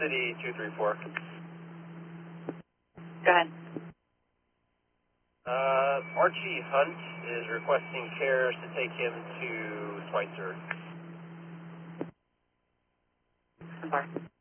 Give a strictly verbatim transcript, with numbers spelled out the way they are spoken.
City two three four. Go ahead. Uh, Archie Hunt is requesting cares to take him to Schweitzer. I'm sorry.